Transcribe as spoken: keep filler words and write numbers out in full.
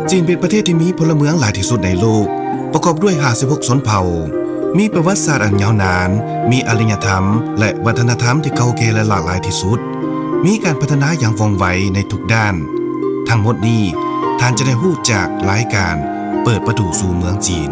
จีนเป็นประเทศที่มีพลเมืองหลายที่สุดในโลกประกอบด้วยห้าสิบหกชนเผ่ามีประวัติศาสตร์อันยาวนานมีอารยธรรมและวัฒนธรรมที่เก่าแก่และหลากหลายที่สุดมีการพัฒนาอย่างว่องไวในทุกด้านทั้งหมดนี้ท่านจะได้รู้จากรายการเปิดประตูสู่เมืองจีน